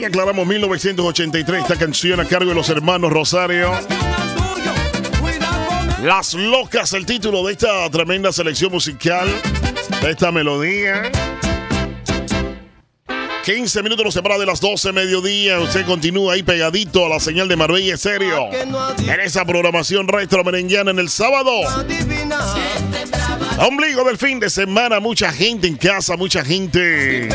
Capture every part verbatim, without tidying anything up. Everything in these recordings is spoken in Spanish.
Bien, aclaramos mil novecientos ochenta y tres. Esta canción a cargo de los hermanos Rosario. Las Locas, el título de esta tremenda selección musical, de esta melodía. quince minutos nos separa de las doce mediodía. Usted continúa ahí pegadito a la señal de Marbella Estéreo. En esa programación retro merenguiana en el sábado. Ombligo del fin de semana. Mucha gente en casa, mucha gente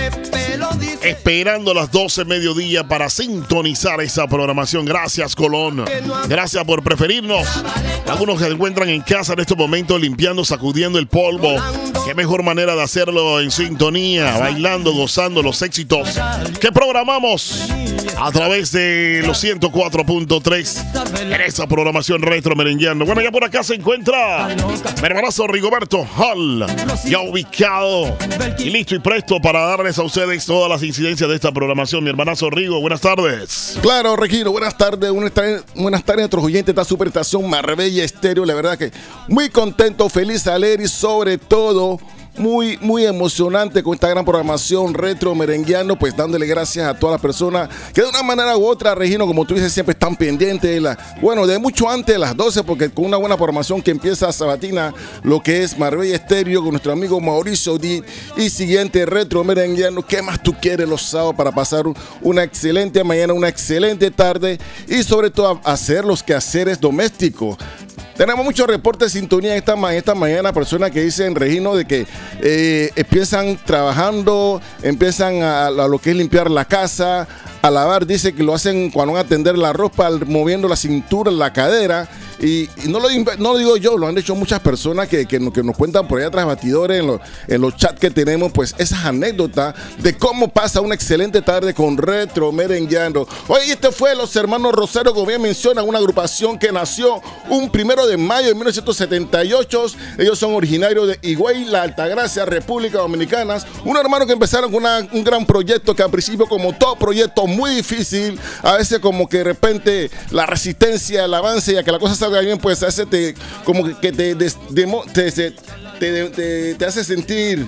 esperando las doce mediodía para sintonizar esa programación. Gracias, Colón. Gracias por preferirnos. Algunos que se encuentran en casa en estos momentos limpiando, sacudiendo el polvo. Qué mejor manera de hacerlo en sintonía, bailando, gozando los éxitos que programamos a través de los ciento cuatro punto tres en esa programación retro merengueando. Bueno, ya por acá se encuentra mi hermanazo Rigoberto Hall, ya ubicado y listo y presto para darles a ustedes todas las incidencias de esta programación. Mi hermanazo Rigo, buenas tardes. Claro, Regino, buenas tardes. Buenas tardes, buenas tardes a nuestros oyentes de esta superestación Marbella Estéreo. La verdad que muy contento, feliz, alegre y sobre todo muy, muy emocionante con esta gran programación retro merengueando, pues dándole gracias a todas las personas que de una manera u otra, Regino, como tú dices, siempre están pendientes de la, bueno, de mucho antes de las doce, porque con una buena programación que empieza sabatina, lo que es Marbella Estéreo con nuestro amigo Mauricio D y siguiente retro merengueando. ¿Qué más tú quieres los sábados para pasar una excelente mañana, una excelente tarde y sobre todo hacer los quehaceres domésticos? Tenemos muchos reportes de sintonía esta, esta mañana, personas que dicen, Regino, de que eh, empiezan trabajando, empiezan a, a lo que es limpiar la casa, a lavar, dice que lo hacen cuando van a tender la ropa, moviendo la cintura, la cadera. Y, y no, lo, no lo digo yo, lo han hecho muchas personas que, que, que nos cuentan por allá tras batidores en, lo, en los chats que tenemos, pues esas anécdotas de cómo pasa una excelente tarde con retro merengueando. Oye, este fue los hermanos Rosario, como bien mencionan, una agrupación que nació un primero de mayo de mil novecientos setenta y ocho. Ellos son originarios de Higüey, La Altagracia, República Dominicana. Un hermano que empezaron con una, un gran proyecto que al principio, como todo proyecto muy difícil, a veces como que de repente la resistencia, el avance y a que la cosa salga bien, pues hace te, como que te, des, demo, te, te, te, te, te hace sentir,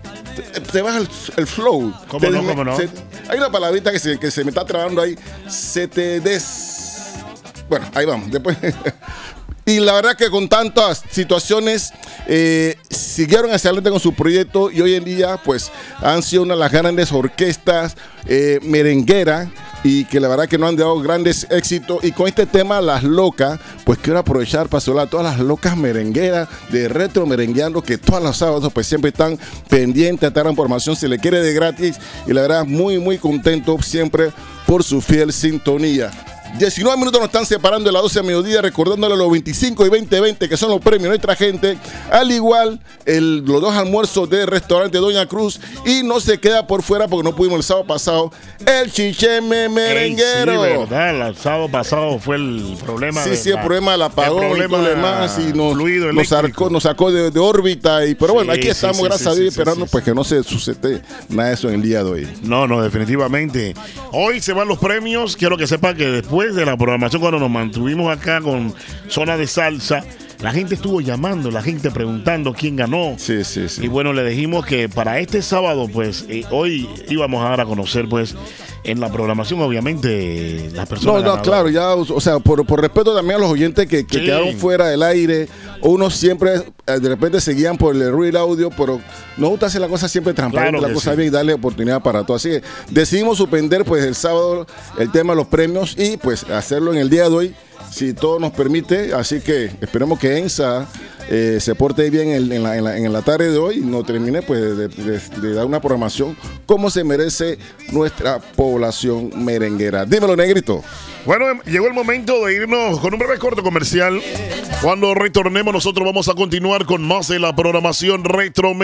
te, te baja el, el flow. ¿Cómo te, no? ¿Cómo no? Se, hay una palabrita que se, que se me está trabando ahí. Se te des... Bueno, ahí vamos. Después... Y la verdad que con tantas situaciones eh, siguieron hacia adelante con su proyecto y hoy en día pues han sido una de las grandes orquestas eh, merengueras y que la verdad que no han dado grandes éxitos. Y con este tema, Las Locas, pues quiero aprovechar para saludar a todas las locas merengueras de retro merengueando que todos los sábados pues siempre están pendientes a esta gran formación, se le quiere de gratis y la verdad muy muy contento siempre por su fiel sintonía. diecinueve minutos nos están separando de las doce de mediodía, recordándole los veinticinco y veinte veinte que son los premios de nuestra gente, al igual el, los dos almuerzos del restaurante Doña Cruz, y no se queda por fuera porque no pudimos el sábado pasado el chicheme merenguero. Ey, sí, verdad, el sábado pasado fue el problema. Sí, de, sí, el la, problema del apagón, el problema y demás, y nos, fluido nos sacó, nos sacó de, de órbita, y, pero sí, bueno, aquí sí, estamos, sí, gracias sí, a Dios, sí, esperando sí, pues sí. que no se sucede nada de eso en el día de hoy. No, no, definitivamente. Hoy se van los premios, quiero que sepa que después de la programación, cuando nos mantuvimos acá con Zona de Salsa, la gente estuvo llamando, la gente preguntando quién ganó. Sí, sí, sí. Y bueno, le dijimos que para este sábado, pues, eh, hoy íbamos a dar a conocer, pues, en la programación, obviamente, las personas. No, no, ganadoras. claro, ya, o sea, por, por respeto también a los oyentes que, que Sí. quedaron fuera del aire, unos siempre, de repente seguían por el ruido y el audio, pero nos gusta hacer la cosa siempre transparente, Claro la cosa sí. bien y darle oportunidad para todo. Así que decidimos suspender, pues, el sábado el tema de los premios y, pues, hacerlo en el día de hoy, si todo nos permite. Así que esperemos que ENSA eh, se porte bien en, en, la, en, la, en la tarde de hoy y no termine pues de, de, de dar una programación como se merece nuestra población merenguera. Dímelo, negrito. Bueno, llegó el momento de irnos con un breve corte comercial. Cuando retornemos, nosotros vamos a continuar con más de la programación retro.